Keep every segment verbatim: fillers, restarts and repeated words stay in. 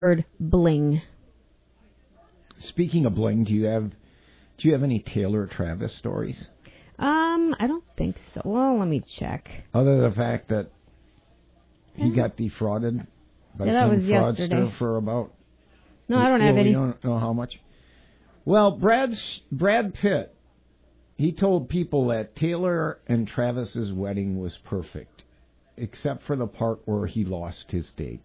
word bling. Speaking of bling, do you have do you have any Taylor Travis stories? Um, I don't think so. Well, let me check. Other than the fact that he yeah. got defrauded by yeah, that some was fraudster yesterday. for about... No, I don't well, have any. We don't know how much. Well, Brad's, Brad Pitt, he told people that Taylor and Travis's wedding was perfect, except for the part where he lost his date.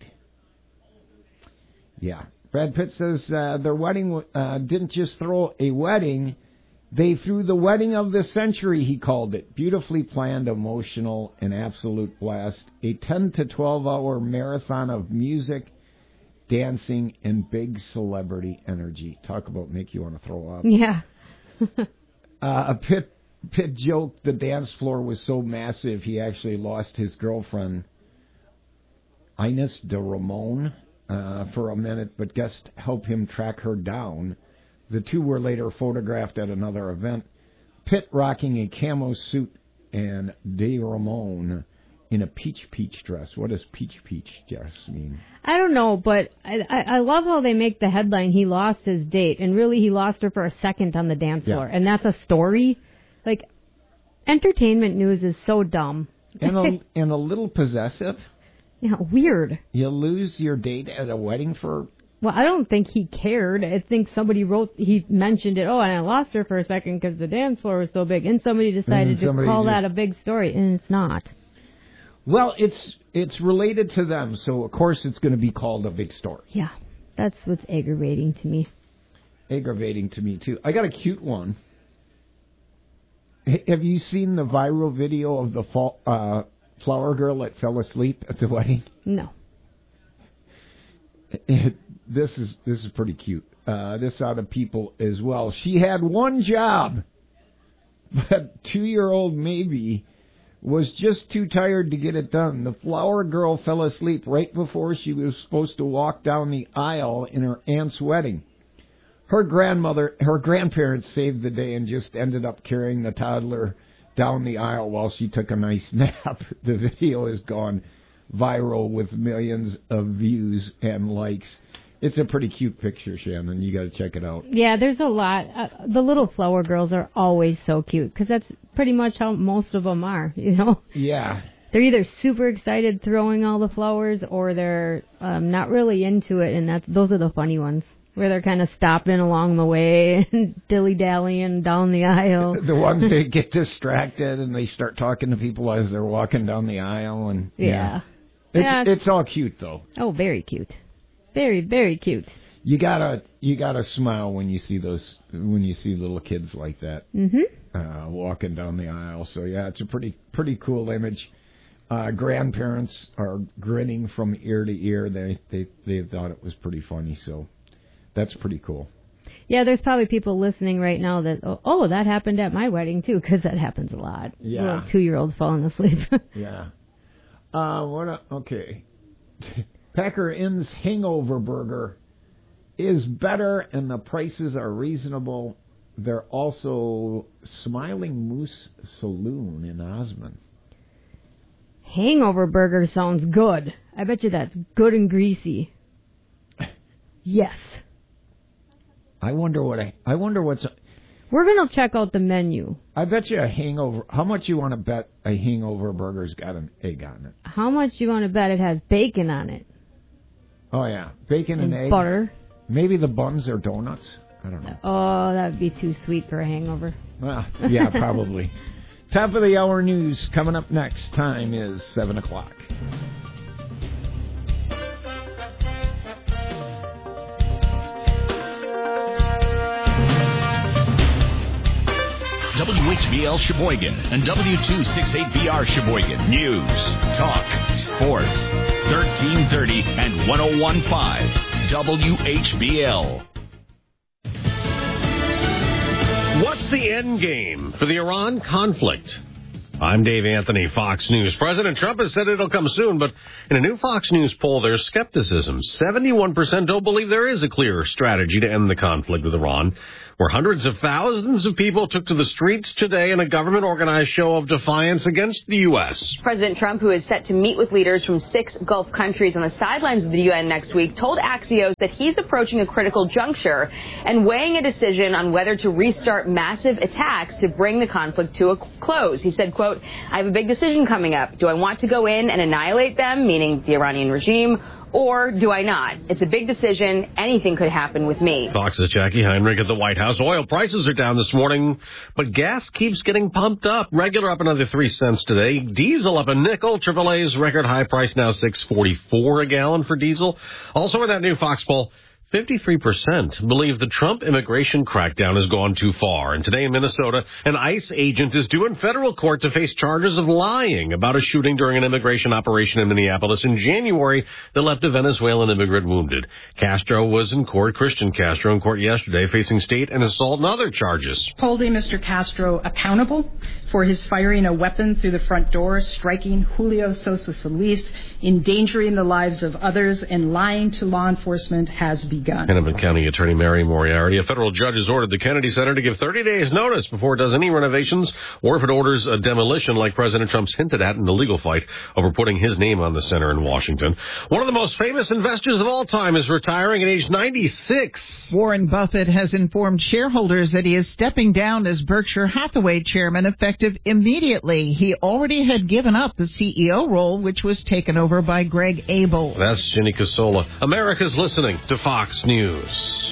Yeah. Brad Pitt says uh, their wedding uh, didn't just throw a wedding, they threw the wedding of the century, he called it. Beautifully planned, emotional, and absolute blast. A ten to twelve hour marathon of music, dancing, and big celebrity energy. Talk about make you want to throw up. Yeah. uh, Pitt, Pitt joked the dance floor was so massive he actually lost his girlfriend, Ines de Ramon, uh, for a minute, but guests helped him track her down. The two were later photographed at another event. Pitt rocking a camo suit and De Ramon in a peach peach dress. What does peach peach dress mean? I don't know, but I, I, I love how they make the headline, he lost his date, and really he lost her for a second on the dance floor. Yeah. And that's a story? Like, entertainment news is so dumb. And a, and a little possessive. Yeah, weird. You lose your date at a wedding for... Well, I don't think he cared. I think somebody wrote, he mentioned it, oh, and I lost her for a second because the dance floor was so big. And somebody decided and somebody to call just, that a big story, and it's not. Well, it's it's related to them, so of course it's going to be called a big story. Yeah, that's what's aggravating to me. Aggravating to me, too. I got a cute one. Have you seen the viral video of the fall, uh, flower girl that fell asleep at the wedding? No. It, this is this is pretty cute. Uh, this out of People as well. She had one job, but two-year-old Maybe was just too tired to get it done. The flower girl fell asleep right before she was supposed to walk down the aisle in her aunt's wedding. Her grandmother, her grandparents saved the day and just ended up carrying the toddler down the aisle while she took a nice nap. The video has gone viral with millions of views and likes. It's a pretty cute picture, Shannon. You got to check it out. Yeah, there's a lot. Uh, the little flower girls are always so cute because that's pretty much how most of them are, you know? Yeah. They're either super excited throwing all the flowers or they're um, not really into it, and that's those are the funny ones where they're kind of stopping along the way and dilly-dallying down the aisle. The ones that get distracted and they start talking to people as they're walking down the aisle. and Yeah. yeah. It's, yeah. it's all cute, though. Oh, very cute. Very, very cute. You gotta, you gotta smile when you see those, when you see little kids like that mm-hmm. uh, walking down the aisle. So yeah, it's a pretty, pretty cool image. Uh, grandparents are grinning from ear to ear. They, they, they thought it was pretty funny. So that's pretty cool. Yeah, there's probably people listening right now that, oh, oh that happened at my wedding too, because that happens a lot. Yeah. Little two-year-olds falling asleep. Yeah. Uh, what? A, okay. Packer Inn's Hangover Burger is better and the prices are reasonable. They're also Smiling Moose Saloon in Osmond. Hangover Burger sounds good. I bet you that's good and greasy. Yes. I wonder what I, I wonder what's... We're going to check out the menu. I bet you a hangover... How much you want to bet a hangover burger's got an egg on it? How much you want to bet it has bacon on it? Oh, yeah. Bacon and, and egg. Butter. Maybe the buns are donuts. I don't know. Oh, that would be too sweet for a hangover. Well, yeah, probably. Top of the hour news coming up next. Time is seven o'clock. W H B L Sheboygan and W two sixty-eight B R Sheboygan. News, talk, sports. thirteen thirty and one oh one point five W H B L. What's the end game for the Iran conflict? I'm Dave Anthony, Fox News. President Trump has said it'll come soon, but in a new Fox News poll, there's skepticism. seventy-one percent don't believe there is a clear strategy to end the conflict with Iran, where hundreds of thousands of people took to the streets today in a government-organized show of defiance against the U S. President Trump, who is set to meet with leaders from six Gulf countries on the sidelines of the U N next week, told Axios that he's approaching a critical juncture and weighing a decision on whether to restart massive attacks to bring the conflict to a close. He said, quote, I have a big decision coming up. Do I want to go in and annihilate them, meaning the Iranian regime, or do I not? It's a big decision. Anything could happen with me. Fox's Jackie Heinrich at the White House. Oil prices are down this morning, but gas keeps getting pumped up. Regular up another three cents today. Diesel up a nickel. Triple A's record high price now six forty-four a gallon for diesel. Also in that new Fox poll, fifty-three percent believe the Trump immigration crackdown has gone too far. And today in Minnesota, an ICE agent is due in federal court to face charges of lying about a shooting during an immigration operation in Minneapolis in January that left a Venezuelan immigrant wounded. Castro was in court, Christian Castro, in court yesterday, facing state and assault and other charges. Holding Mister Castro accountable for his firing a weapon through the front door, striking Julio Sosa Solis, endangering the lives of others, and lying to law enforcement has begun. Hennepin County Attorney Mary Moriarty. A federal judge has ordered the Kennedy Center to give thirty days notice before it does any renovations or if it orders a demolition like President Trump's hinted at in the legal fight over putting his name on the center in Washington. One of the most famous investors of all time is retiring at age ninety-six. Warren Buffett has informed shareholders that he is stepping down as Berkshire Hathaway chairman effective immediately. He already had given up the C E O role, which was taken over by Greg Abel. That's Ginny Casola. America's listening to Fox News.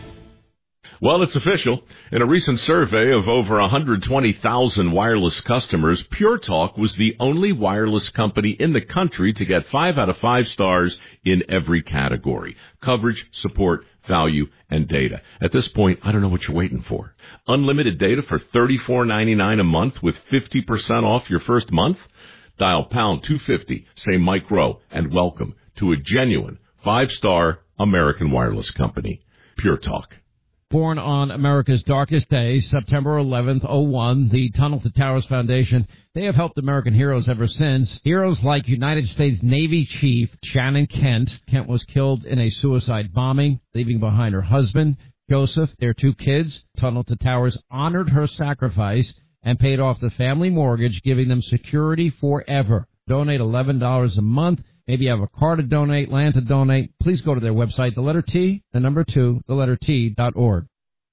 Well, it's official. In a recent survey of over one hundred twenty thousand wireless customers, Pure Talk was the only wireless company in the country to get five out of five stars in every category: coverage, support, value, and data. At this point, I don't know what you're waiting for. Unlimited data for thirty-four ninety-nine a month with fifty percent off your first month? Dial pound two fifty, say Mike Rowe, and welcome to a genuine five-star American wireless company. Pure Talk. Born on America's darkest day, September eleventh, oh one, the Tunnel to Towers Foundation, they have helped American heroes ever since. Heroes like United States Navy Chief Shannon Kent. Kent was killed in a suicide bombing, leaving behind her husband, Joseph, their two kids. Tunnel to Towers honored her sacrifice and paid off the family mortgage, giving them security forever. Donate eleven dollars a month. Maybe you have a car to donate, land to donate. Please go to their website, the letter T, the number two, the letter T dot org.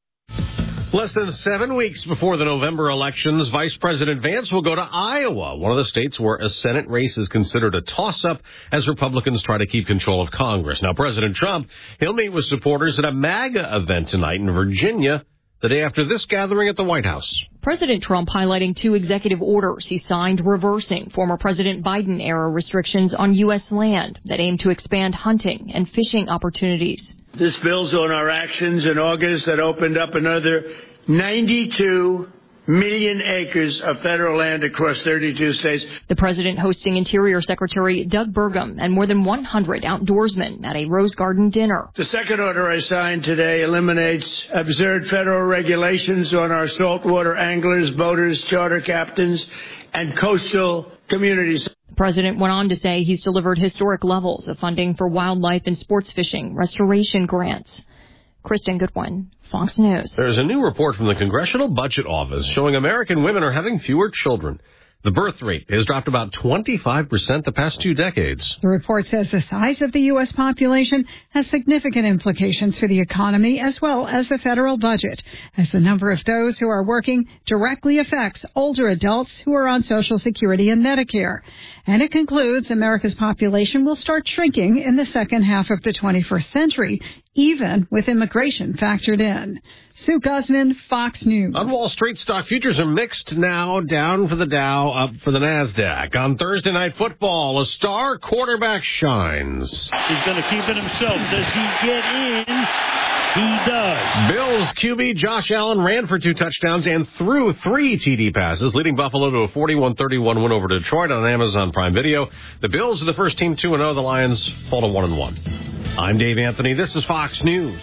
Less than seven weeks before the November elections, Vice President Vance will go to Iowa, one of the states where a Senate race is considered a toss-up as Republicans try to keep control of Congress. Now, President Trump, he'll meet with supporters at a MAGA event tonight in Virginia, the day after this gathering at the White House. President Trump highlighting two executive orders he signed reversing former President Biden-era restrictions on U S land that aim to expand hunting and fishing opportunities. This builds on our actions in August that opened up another ninety-two million acres of federal land across thirty-two states. The president hosting Interior Secretary Doug Burgum and more than one hundred outdoorsmen at a Rose Garden dinner. The second order I signed today eliminates absurd federal regulations on our saltwater anglers, boaters, charter captains, and coastal communities. The president went on to say he's delivered historic levels of funding for wildlife and sports fishing restoration grants. Kristen Goodwin, Fox News. There's a new report from the Congressional Budget Office showing American women are having fewer children. The birth rate has dropped about twenty-five percent the past two decades. The report says the size of the U S population has significant implications for the economy as well as the federal budget, as the number of those who are working directly affects older adults who are on Social Security and Medicare. And it concludes America's population will start shrinking in the second half of the twenty-first century, even with immigration factored in. Sue Guzman, Fox News. On Wall Street, stock futures are mixed now, down for the Dow, up for the NASDAQ. On Thursday Night Football, a star quarterback shines. He's going to keep it himself. Does he get in? He does. Bills Q B Josh Allen ran for two touchdowns and threw three T D passes, leading Buffalo to a forty-one thirty-one win over Detroit on Amazon Prime Video. The Bills are the first team two and oh. The Lions fall to one and one. I'm Dave Anthony. This is Fox News.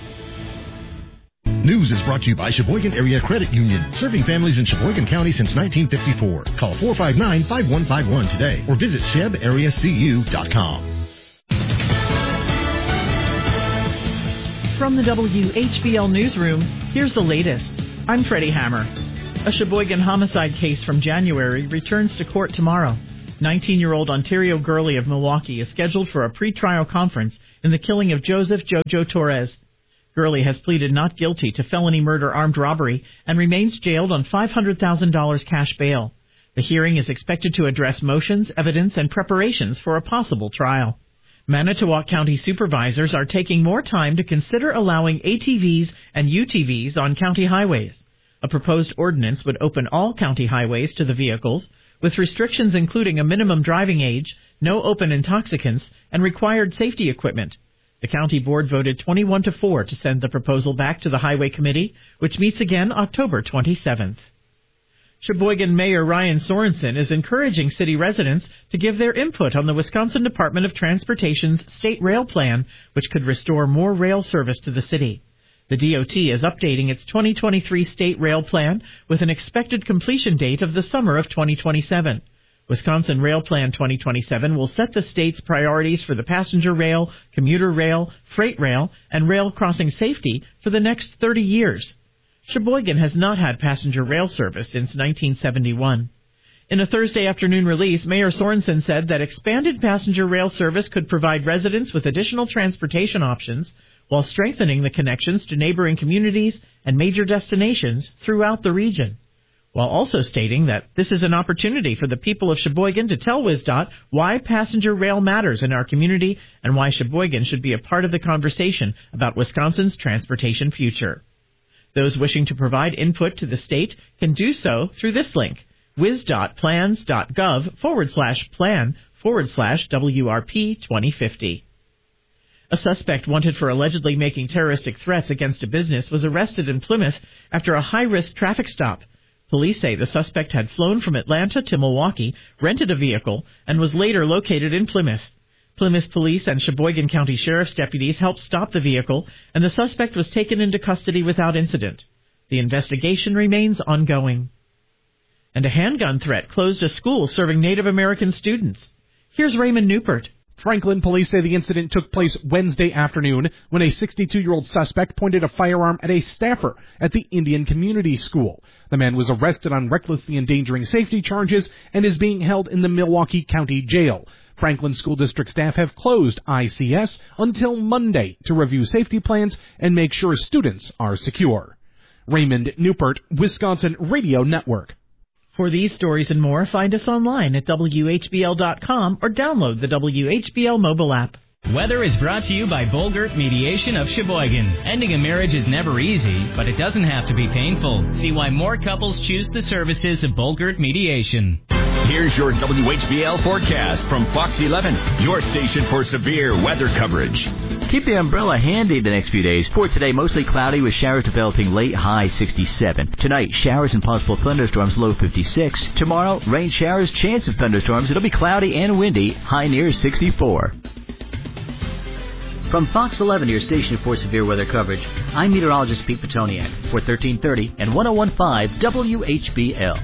News is brought to you by Sheboygan Area Credit Union, serving families in Sheboygan County since nineteen fifty-four. Call four five nine, five one five one today or visit sheb area c u dot com. From the W H B L Newsroom, here's the latest. I'm Freddie Hammer. A Sheboygan homicide case from January returns to court tomorrow. nineteen-year-old Ontario Gurley of Milwaukee is scheduled for a pretrial conference in the killing of Joseph Jojo Torres. Gurley has pleaded not guilty to felony murder armed robbery and remains jailed on five hundred thousand dollars cash bail. The hearing is expected to address motions, evidence, and preparations for a possible trial. Manitowoc County supervisors are taking more time to consider allowing A T Vs and U T Vs on county highways. A proposed ordinance would open all county highways to the vehicles, with restrictions including a minimum driving age, no open intoxicants, and required safety equipment. The county board voted twenty-one to four to send the proposal back to the Highway Committee, which meets again October twenty-seventh. Sheboygan Mayor Ryan Sorensen is encouraging city residents to give their input on the Wisconsin Department of Transportation's state rail plan, which could restore more rail service to the city. The D O T is updating its twenty twenty-three state rail plan with an expected completion date of the summer of twenty twenty-seven. Wisconsin Rail Plan twenty twenty-seven will set the state's priorities for the passenger rail, commuter rail, freight rail, and rail crossing safety for the next thirty years. Sheboygan has not had passenger rail service since nineteen seventy-one. In a Thursday afternoon release, Mayor Sorensen said that expanded passenger rail service could provide residents with additional transportation options while strengthening the connections to neighboring communities and major destinations throughout the region, while also stating that this is an opportunity for the people of Sheboygan to tell WisDOT why passenger rail matters in our community and why Sheboygan should be a part of the conversation about Wisconsin's transportation future. Those wishing to provide input to the state can do so through this link, wisdotplans.gov forward slash plan forward slash WRP 2050. A suspect wanted for allegedly making terroristic threats against a business was arrested in Plymouth after a high-risk traffic stop. Police say the suspect had flown from Atlanta to Milwaukee, rented a vehicle, and was later located in Plymouth. Plymouth Police and Sheboygan County Sheriff's deputies helped stop the vehicle, and the suspect was taken into custody without incident. The investigation remains ongoing. And a handgun threat closed a school serving Native American students. Here's Raymond Newport. Franklin police say the incident took place Wednesday afternoon when a sixty-two-year-old suspect pointed a firearm at a staffer at the Indian Community School. The man was arrested on recklessly endangering safety charges and is being held in the Milwaukee County Jail. Franklin School District staff have closed I C S until Monday to review safety plans and make sure students are secure. Raymond Newport, Wisconsin Radio Network. For these stories and more, find us online at W H B L dot com or download the W H B L mobile app. Weather is brought to you by Bolgert Mediation of Sheboygan. Ending a marriage is never easy, but it doesn't have to be painful. See why more couples choose the services of Bolgert Mediation. Here's your W H B L forecast from Fox eleven, your station for severe weather coverage. Keep the umbrella handy the next few days. For today, mostly cloudy with showers developing late, high sixty-seven. Tonight, showers and possible thunderstorms, low fifty-six. Tomorrow, rain showers, chance of thunderstorms. It'll be cloudy and windy, high near sixty-four. From Fox eleven, your station for severe weather coverage, I'm meteorologist Pete Petoniak for thirteen thirty and one oh one point five W H B L.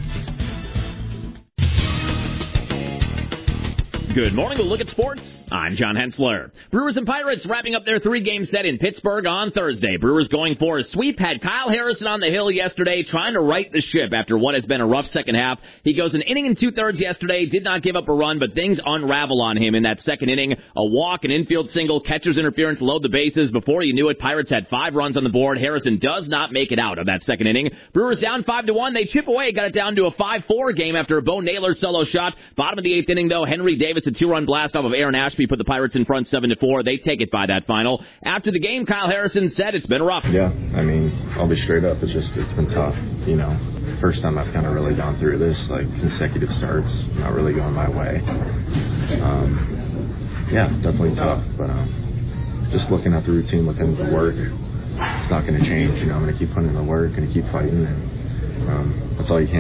Good morning. We'll look at sports. I'm John Hensler. Brewers and Pirates wrapping up their three-game set in Pittsburgh on Thursday. Brewers going for a sweep. Had Kyle Harrison on the hill yesterday trying to right the ship after what has been a rough second half. He goes an inning and two-thirds yesterday, did not give up a run, but things unravel on him in that second inning. A walk, an infield single, catcher's interference, load the bases. Before you knew it, Pirates had five runs on the board. Harrison does not make it out of that second inning. Brewers down five to one. They chip away, got it down to a five four game after a Bo Naylor solo shot. Bottom of the eighth inning, though, Henry Davis, a two-run blast off of Aaron Ashby, put the Pirates in front seven to four. They take it by that final. After the game, Kyle Harrison said it's been rough. Yeah, I mean, I'll be straight up. It's just, it's been tough. You know, first time I've kind of really gone through this, like consecutive starts, not really going my way. Um, yeah, definitely tough. But um, just looking at the routine, looking at the work, it's not going to change. You know, I'm going to keep putting in the work and keep fighting, and um, that's all you can do.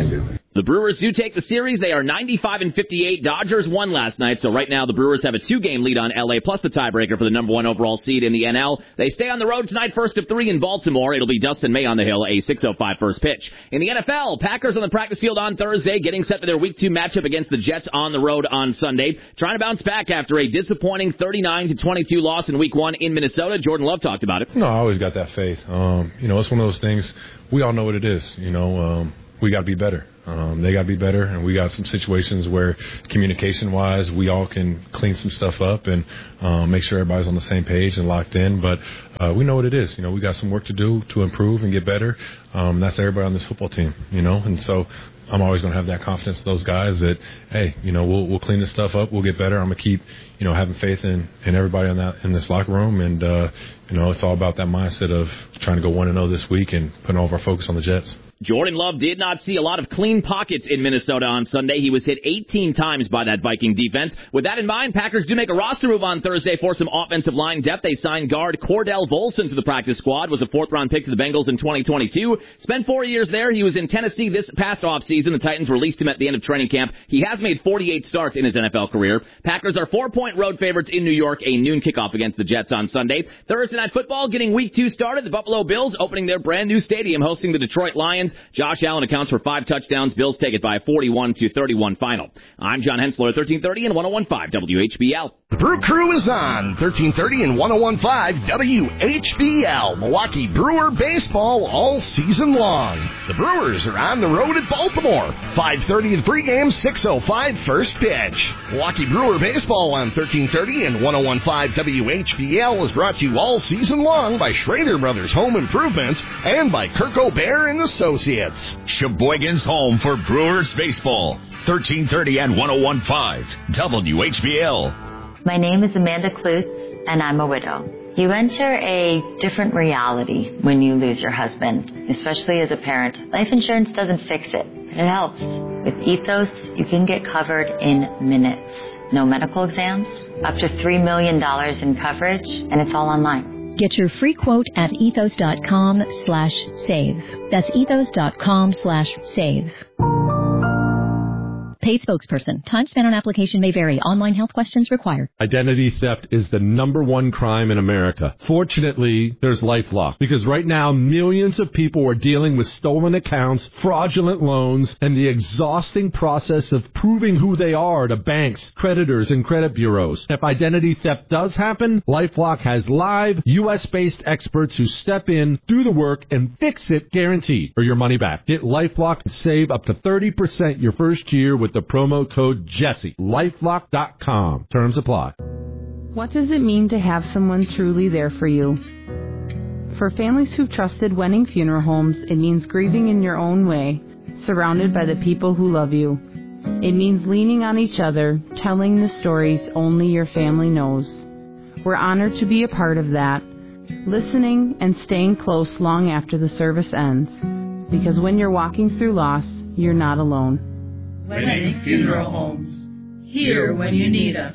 The Brewers do take the series. They are ninety-five and fifty-eight. Dodgers won last night, so right now the Brewers have a two-game lead on L A, plus the tiebreaker for the number one overall seed in the N L. They stay on the road tonight, first of three in Baltimore. It'll be Dustin May on the hill, a six oh five first pitch. In the N F L, Packers on the practice field on Thursday, getting set for their week two matchup against the Jets on the road on Sunday. Trying to bounce back after a disappointing thirty-nine to twenty-two loss in week one in Minnesota. Jordan Love talked about it. No, I always got that faith. Um, you know, it's one of those things, we all know what it is, you know, um, we got to be better. Um, they got to be better, and we got some situations where communication-wise we all can clean some stuff up and um, make sure everybody's on the same page and locked in. But uh, we know what it is. You know, we got some work to do to improve and get better. Um, that's everybody on this football team, you know. And so I'm always going to have that confidence in those guys that, hey, you know, we'll we'll clean this stuff up. We'll get better. I'm going to keep, you know, having faith in, in everybody in, that, in this locker room. And, uh, you know, it's all about that mindset of trying to go one and oh this week and putting all of our focus on the Jets. Jordan Love did not see a lot of clean pockets in Minnesota on Sunday. He was hit eighteen times by that Viking defense. With that in mind, Packers do make a roster move on Thursday for some offensive line depth. They signed guard Cordell Volson to the practice squad, was a fourth-round pick to the Bengals in twenty twenty-two. Spent four years there. He was in Tennessee this past offseason. The Titans released him at the end of training camp. He has made forty-eight starts in his N F L career. Packers are four-point road favorites in New York, a noon kickoff against the Jets on Sunday. Thursday Night Football getting week two started. The Buffalo Bills opening their brand-new stadium, hosting the Detroit Lions. Josh Allen accounts for five touchdowns. Bills take it by a forty-one to thirty-one final. I'm John Hensler, thirteen thirty and ten fifteen W H B L. The Brew Crew is on thirteen thirty and ten fifteen W H B L. Milwaukee Brewer baseball all season long. The Brewers are on the road at Baltimore. five thirty at pregame, six oh five first pitch. Milwaukee Brewer baseball on thirteen thirty and ten fifteen W H B L is brought to you all season long by Schrader Brothers Home Improvements and by Kirk O'Bear and Associates. Sheboygan's home for Brewers baseball. thirteen thirty and ten fifteen W H B L. My name is Amanda Klutz, and I'm a widow. You enter a different reality when you lose your husband, especially as a parent. Life insurance doesn't fix it, but it helps. With Ethos, you can get covered in minutes. No medical exams, up to three million dollars in coverage, and it's all online. Get your free quote at ethos.com slash save. That's ethos.com slash save. Paid spokesperson. Time spent on application may vary. Online health questions required. Identity theft is the number one crime in America. Fortunately, there's LifeLock, because right now millions of people are dealing with stolen accounts, fraudulent loans, and the exhausting process of proving who they are to banks, creditors, and credit bureaus. If identity theft does happen, LifeLock has live, U S-based experts who step in, do the work, and fix it guaranteed or your money back. Get LifeLock and save up to thirty percent your first year with the promo code Jesse. LifeLock dot com. Terms apply. What does it mean to have someone truly there for you? For families who've trusted Wenning Funeral Homes, it means grieving in your own way, surrounded by the people who love you. It means leaning on each other, telling the stories only your family knows. We're honored to be a part of that, listening and staying close long after the service ends, because when you're walking through loss, you're not alone. Wenning Funeral Homes. Here when you need us.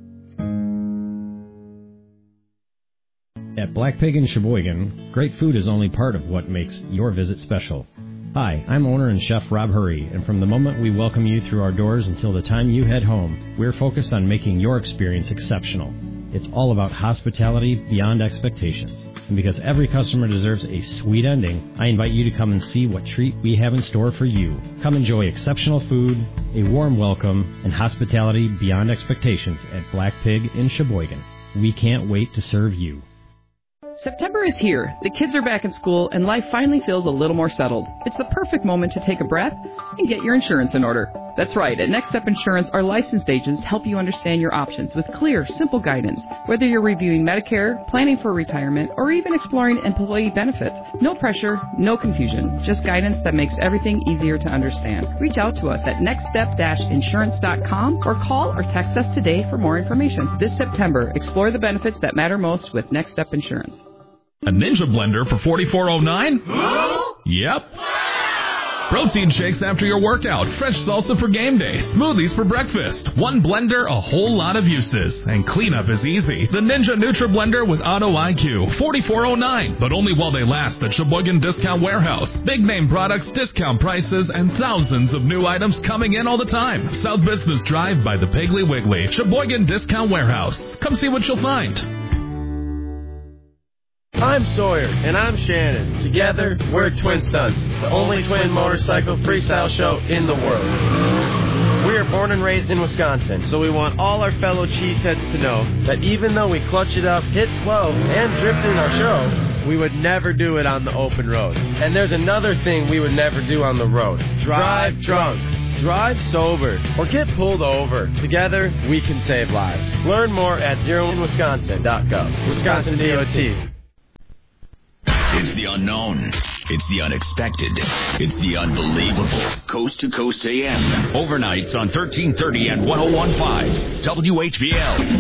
At Black Pig in Sheboygan, great food is only part of what makes your visit special. Hi, I'm owner and chef Rob Hurry, and from the moment we welcome you through our doors until the time you head home, we're focused on making your experience exceptional. It's all about hospitality beyond expectations. And because every customer deserves a sweet ending, I invite you to come and see what treat we have in store for you. Come enjoy exceptional food, a warm welcome, and hospitality beyond expectations at Black Pig in Sheboygan. We can't wait to serve you. September is here. The kids are back in school, and life finally feels a little more settled. It's the perfect moment to take a breath and get your insurance in order. That's right. At Next Step Insurance, our licensed agents help you understand your options with clear, simple guidance. Whether you're reviewing Medicare, planning for retirement, or even exploring employee benefits, no pressure, no confusion. Just guidance that makes everything easier to understand. Reach out to us at next step dash insurance dot com or call or text us today for more information. This September, explore the benefits that matter most with Next Step Insurance. A Ninja blender for forty-four oh nine? Yep. Protein shakes after your workout, fresh salsa for game day, smoothies for breakfast. One blender, a whole lot of uses. And cleanup is easy. The Ninja Nutra Blender with Auto I Q, forty-four oh nine, but only while they last at Sheboygan Discount Warehouse. Big name products, discount prices, and thousands of new items coming in all the time. South Business Drive by the Piggly Wiggly. Sheboygan Discount Warehouse. Come see what you'll find. I'm Sawyer, and I'm Shannon. Together, we're Twin Stunts, the only twin motorcycle freestyle show in the world. We are born and raised in Wisconsin, so we want all our fellow cheeseheads to know that even though we clutch it up, hit twelve, and drift in our show, we would never do it on the open road. And there's another thing we would never do on the road. Drive drunk. Drive sober, or get pulled over. Together, we can save lives. Learn more at zero in wisconsin dot gov. Wisconsin D O T. It's the unknown. It's the unexpected. It's the unbelievable. Coast to Coast A M. Overnights on thirteen thirty and one oh one point five W H B L.